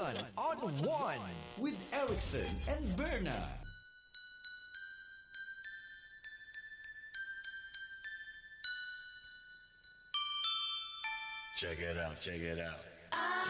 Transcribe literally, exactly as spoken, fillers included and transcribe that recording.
Roland on One with Erickson and Berna. Check it out, check it out.